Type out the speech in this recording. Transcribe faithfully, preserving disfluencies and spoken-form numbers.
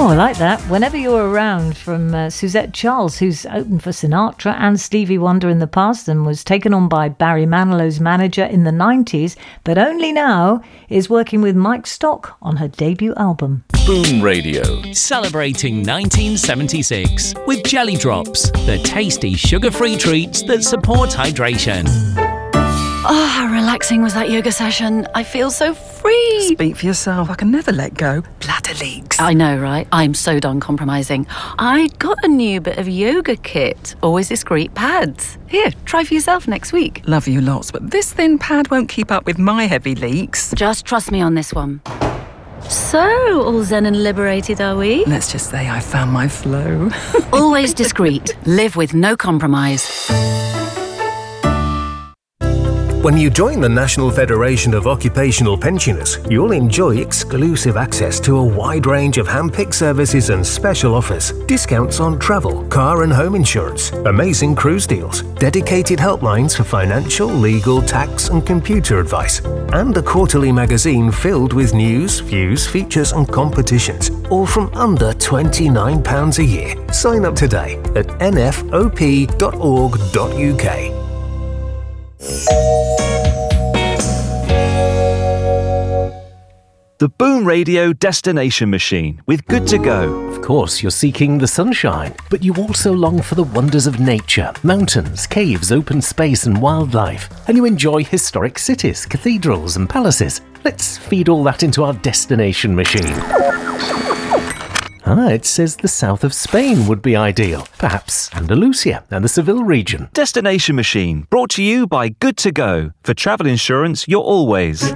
Oh, I like that. Whenever You're Around from uh, Suzette Charles, who's opened for Sinatra and Stevie Wonder in the past and was taken on by Barry Manilow's manager in the nineties, but only now is working with Mike Stock on her debut album. Boom Radio. Celebrating nineteen seventy-six with Jelly Drops, the tasty sugar-free treats that support hydration. Oh, how relaxing was that yoga session. I feel so free. Speak for yourself. I can never let go. Bladder leaks. I know, right? I'm so done compromising. I got a new bit of yoga kit. Always discreet pads. Here, try for yourself next week. Love you lots, but this thin pad won't keep up with my heavy leaks. Just trust me on this one. So, all zen and liberated, are we? Let's just say I found my flow. Always discreet. Live with no compromise. When you join the National Federation of Occupational Pensioners, you'll enjoy exclusive access to a wide range of hand-picked services and special offers, discounts on travel, car and home insurance, amazing cruise deals, dedicated helplines for financial, legal, tax and computer advice, and a quarterly magazine filled with news, views, features and competitions, all from under twenty-nine pounds a year. Sign up today at n f o p dot org dot u k. The Boom Radio Destination Machine with Good to Go. Of course, you're seeking the sunshine, but you also long for the wonders of nature, mountains, caves, open space and wildlife. And you enjoy historic cities, cathedrals and palaces. Let's feed all that into our destination machine. Ah, it says the south of Spain would be ideal. Perhaps Andalusia and the Seville region. Destination Machine, brought to you by Good to Go. For travel insurance, you're always